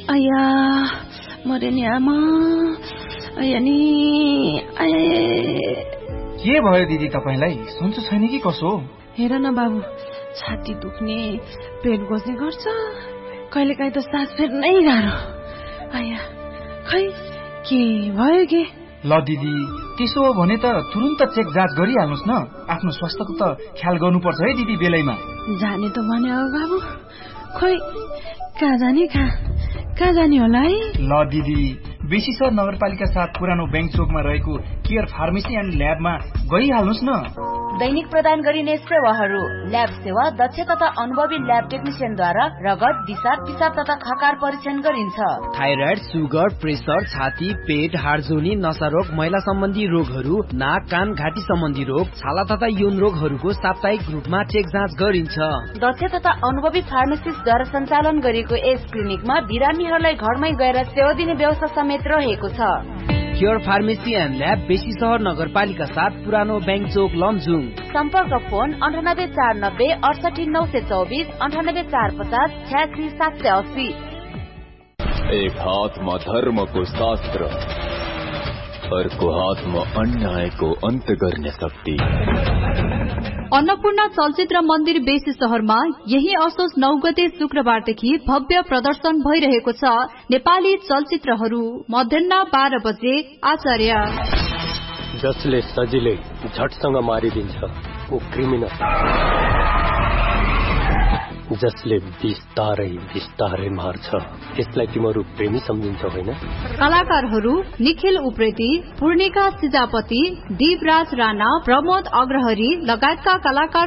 आया मरे नि आमा आया नि के भयो दिदी तपाईलाई? सन्चो छैन कि कसो? हेर न बाबु, छाती दुख्ने, पेट बस्ने गर्छ, कहिलेकाहीँ त सास फेर्नै गाह्रो। आया खै के भयो के? ल दिदी, त्यसो हो भने त तुरुन्त चेक जाँच गरिहाल्नुस् न। आफ्नो स्वास्थ्यको त ख्याल गर्नुपर्छ है दिदी बेलैमा। जाने त भने हो बाबु, खै कहाँ जाने होला है? ल दिदी, बेसीसर नगरपालिका 7 पुरानो बैंक चोकमा रहेको केयर फार्मेसी एन्ड ल्याबमा गइहाल्नुस् न। दैनिक प्रदान गरिने सेवाहरू: ल्याब सेवा दक्ष तथा अनुभवी ल्याब टेक्निशियनद्वारा रगत, दिशा, पिसाब तथा खकार परीक्षण गरिन्छ। थाइराइड, सुगर, प्रेसर, छाती, पेट, हाडजोनी, नसारोग, महिला सम्बन्धी रोगहरू, नाक, कान, घाँटी सम्बन्धी रोग, छाला तथा यौन रोगहरूको साप्ताहिक रूपमा चेक जाँच गरिन्छ। दक्ष तथा अनुभवी फार्मासिस्टद्वारा सञ्चालन गरिएको यस क्लिनिकमा बिरामीहरूलाई घरमै गएर सेवा दिने व्यवस्था समेत रहेको छ। केयर फार्मेसी एन्ड ल्याब, बेसी सहर नगरपालिका 7 पुरानो बैंक चोक लमजुङ। सम्पर्क फोन 9849 68924 9845 86780। एक हातमा धर्मको शास्त्र, अर्को हातमा अन्यायको अन्त गर्ने शक्ति। अन्नपूर्ण चलचित्र मन्दिर बेसी सहरमा यही असोज 9 गते शुक्रबारदेखि भव्य प्रदर्शन भइरहेको छ। नेपाली चलचित्रहरू मध्याह 12 बजे। आचार्य जसले सजिलै झटसँग मारिदिन्छ ऊ क्रिमिनल, जसले बिस्तारै मार्छ यसलाई तिमीहरू प्रेमी सम्झिन्छौ होइन? कलाकारहरू निखिल उप्रेती, पूर्णिका सिजापति, दीपराज राणा, प्रमोद अग्रहरी लगायतका कलाकार